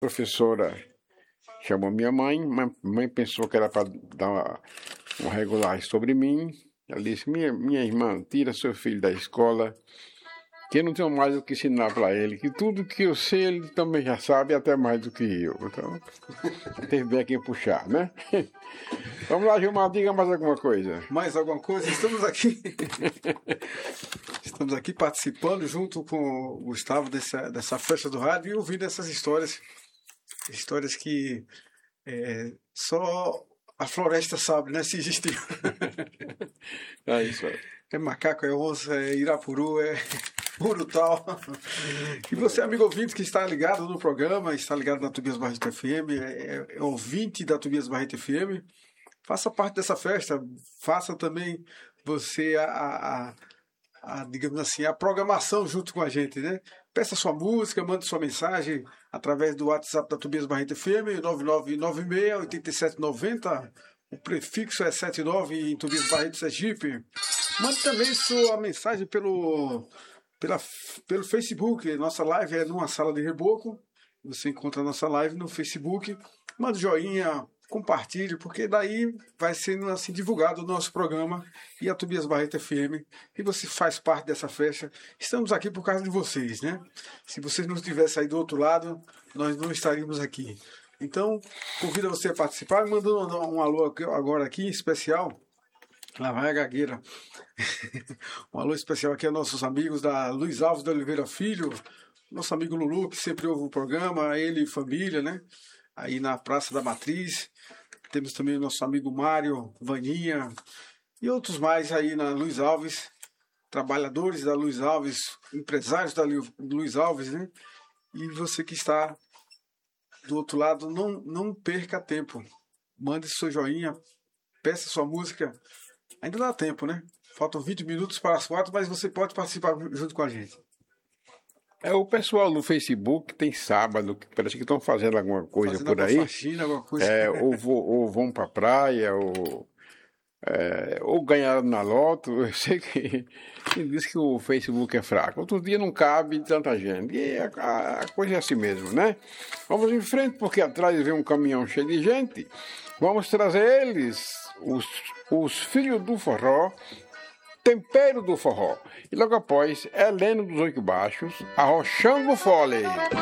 professora chamou minha mãe, mãe pensou que era para dar uma regulagem sobre mim. Ela disse: minha irmã, tira seu filho da escola, que eu não tenho mais o que ensinar para ele, que tudo que eu sei ele também já sabe, até mais do que eu. Então, teve bem quem puxar, né? Vamos lá, Gilmar, diga mais alguma coisa. Mais alguma coisa? Estamos aqui. Estamos aqui participando junto com o Gustavo dessa festa do rádio e ouvindo essas histórias. Histórias que só a floresta sabe, né? Se existiu. É isso aí. É macaco, é onça, é irapuru, é urutau. E você, amigo ouvinte que está ligado no programa, está ligado na Tobias Barreto FM, é ouvinte da Tobias Barreto FM, faça parte dessa festa, faça também você digamos assim, a programação junto com a gente, né? Peça sua música, mande sua mensagem através do WhatsApp da Tobias Barreto FM, 9996-8790, o prefixo é 79 em Tobias Barreto Sergipe. Mande também sua mensagem pelo Facebook. Nossa live é numa sala de reboco. Você encontra a nossa live no Facebook. Mande joinha, compartilhe, porque daí vai sendo assim divulgado o nosso programa e a Tobias Barreto FM. E você faz parte dessa festa. Estamos aqui por causa de vocês, né? Se vocês não estivessem aí do outro lado, nós não estaríamos aqui. Então, convido você a participar, mandando um alô agora aqui, em especial. Lá vai a gagueira. Um alô especial aqui a nossos amigos da Luiz Alves de Oliveira Filho, nosso amigo Lulu, que sempre ouve o programa, ele e família, né? Aí na Praça da Matriz. Temos também o nosso amigo Mário, Vaninha e outros mais aí na Luiz Alves, trabalhadores da Luiz Alves, empresários da Luiz Alves, né? E você que está do outro lado, não perca tempo. Mande seu joinha, peça sua música. Ainda dá tempo, né? Faltam 20 minutos para as 4, mas você pode participar junto com a gente. O pessoal do Facebook tem sábado, que parece que estão fazendo alguma coisa por aí. Faxina, alguma coisa. Ou vão para a praia, ou ganharam na loto. Eu sei que diz que o Facebook é fraco. Outro dia não cabe tanta gente. E a coisa é assim mesmo, né? Vamos em frente, porque atrás vem um caminhão cheio de gente. Vamos trazer eles, os filhos do forró, tempero do forró. E logo após, Heleno dos Oito Baixos, arrochando o fole.